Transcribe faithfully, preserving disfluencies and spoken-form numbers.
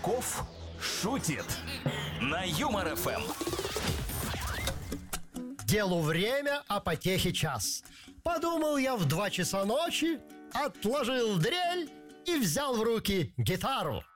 Качков шутит на Юмор ФМ. Делу время, а потехе час. Подумал я в два часа ночи, отложил дрель и взял в руки гитару.